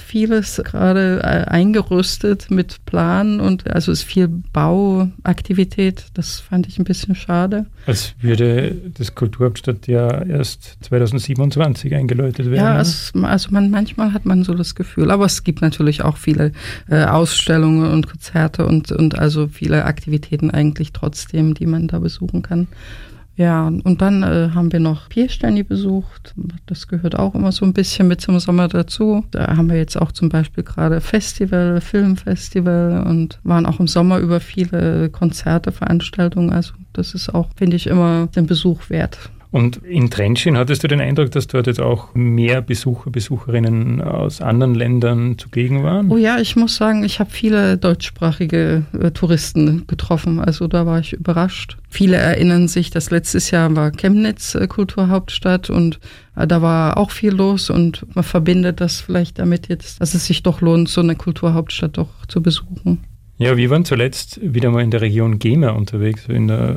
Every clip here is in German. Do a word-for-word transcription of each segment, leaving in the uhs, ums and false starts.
vieles gerade eingerüstet mit Plan und also ist viel Bauaktivität. Das fand ich ein bisschen schade. Als würde das Kulturhauptstadt ja erst zweitausendsiebenundzwanzig eingeläutet werden. Ja, es, also man, manchmal hat man so das Gefühl. Aber es gibt natürlich auch viele äh, Ausstellungen und Konzerte und, und also viele Aktivitäten eigentlich trotzdem, die man da besuchen kann. Ja, und dann äh, haben wir noch Pierstani besucht. Das gehört auch immer so ein bisschen mit zum Sommer dazu. Da haben wir jetzt auch zum Beispiel gerade Festival, Filmfestival und waren auch im Sommer über viele Konzerte, Veranstaltungen. Also das ist auch, finde ich, immer den Besuch wert. Und in Trenčín hattest du den Eindruck, dass dort jetzt auch mehr Besucher, Besucherinnen aus anderen Ländern zugegen waren? Oh ja, ich muss sagen, ich habe viele deutschsprachige äh, Touristen getroffen. Also da war ich überrascht. Viele erinnern sich, dass letztes Jahr war Chemnitz äh, Kulturhauptstadt und äh, da war auch viel los und man verbindet das vielleicht damit jetzt, dass es sich doch lohnt, so eine Kulturhauptstadt doch zu besuchen. Ja, wir waren zuletzt wieder mal in der Region Gema unterwegs, in der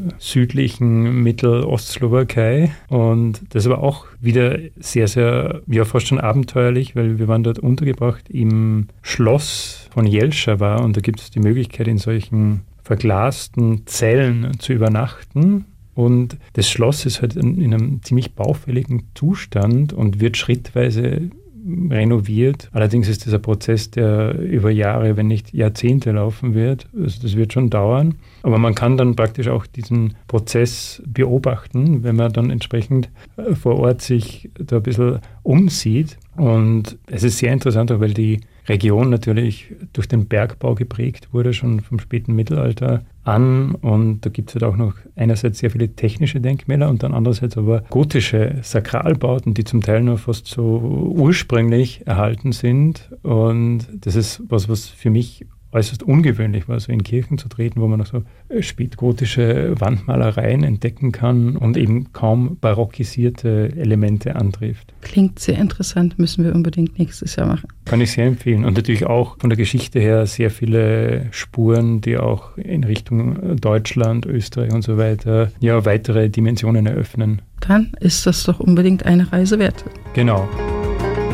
südlichen Mittelostslowakei. Und das war auch wieder sehr, sehr, ja, fast schon abenteuerlich, weil wir waren dort untergebracht im Schloss von Jelšava und da gibt es die Möglichkeit, in solchen verglasten Zellen zu übernachten. Und das Schloss ist halt in, in einem ziemlich baufälligen Zustand und wird schrittweise renoviert. Allerdings ist das ein Prozess, der über Jahre, wenn nicht Jahrzehnte laufen wird. Also das wird schon dauern. Aber man kann dann praktisch auch diesen Prozess beobachten, wenn man dann entsprechend vor Ort sich da ein bisschen umsieht. Und es ist sehr interessant, auch weil die Region natürlich durch den Bergbau geprägt wurde, schon vom späten Mittelalter an. Und da gibt es halt auch noch einerseits sehr viele technische Denkmäler und dann andererseits aber gotische Sakralbauten, die zum Teil nur fast so ursprünglich erhalten sind. Und das ist was, was für mich äußerst ungewöhnlich war, so in Kirchen zu treten, wo man noch so spätgotische Wandmalereien entdecken kann und eben kaum barockisierte Elemente antrifft. Klingt sehr interessant, müssen wir unbedingt nächstes Jahr machen. Kann ich sehr empfehlen. Und natürlich auch von der Geschichte her sehr viele Spuren, die auch in Richtung Deutschland, Österreich und so weiter ja weitere Dimensionen eröffnen. Dann ist das doch unbedingt eine Reise wert. Genau.